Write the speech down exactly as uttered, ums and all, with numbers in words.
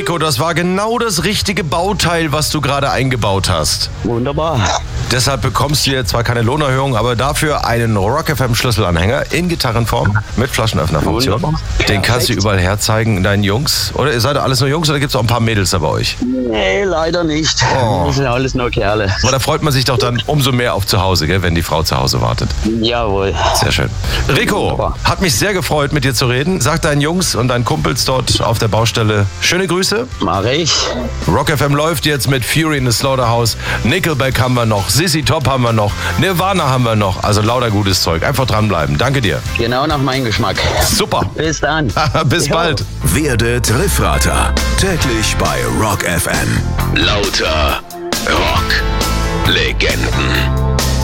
Rico, das war genau das richtige Bauteil, was du gerade eingebaut hast. Wunderbar. Deshalb bekommst du jetzt zwar keine Lohnerhöhung, aber dafür einen Rock F M Schlüsselanhänger in Gitarrenform mit Flaschenöffnerfunktion. Wunderbar. Den kannst du Perfekt. überall herzeigen, deinen Jungs. Oder ihr seid alles nur Jungs oder gibt es auch ein paar Mädels da bei euch? Nee, leider nicht. Oh. Wir sind alles nur Kerle. Aber da freut man sich doch dann umso mehr auf zu Hause, gell, wenn die Frau zu Hause wartet. Jawohl. Sehr schön. Rico, Wunderbar. hat mich sehr gefreut, mit dir zu reden. Sag deinen Jungs und deinen Kumpels dort auf der Baustelle schöne Grüße. Mach ich. Rock F M läuft jetzt mit Fury in the Slaughterhouse. Nickelback haben wir noch, Sissy Top haben wir noch, Nirvana haben wir noch. Also lauter gutes Zeug. Einfach dranbleiben. Danke dir. Genau nach meinem Geschmack. Super. Bis dann. Bis Jo. bald. Werde Triffrater. Täglich bei Rock F M. Lauter Rock Legenden.